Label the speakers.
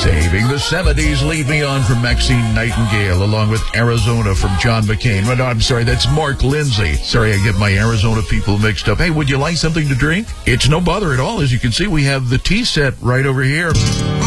Speaker 1: Saving the 70s, Leave Me On from Maxine Nightingale, along with Arizona from John McCain. No, I'm sorry, that's Mark Lindsay. Sorry, I get my Arizona people mixed up. Hey, would you like something to drink? It's no bother at all. As you can see, we have the tea set right over here.